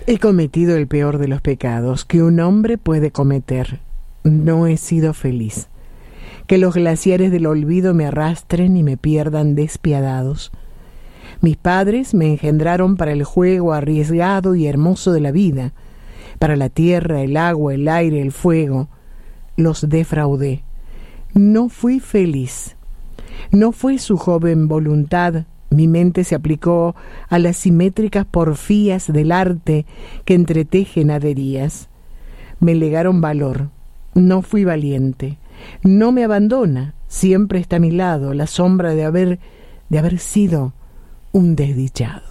He cometido el peor de los pecados que un hombre puede cometer. No he sido feliz. Que los glaciares del olvido me arrastren y me pierdan despiadados. Mis padres me engendraron para el juego arriesgado y hermoso de la vida, para la tierra, el agua, el aire, el fuego. Los defraudé. No fui feliz. No fue su joven voluntad. Mi mente se aplicó a las simétricas porfías del arte que entretejen haderías. Me legaron valor. No fui valiente. No me abandona. Siempre está a mi lado la sombra de haber sido un desdichado.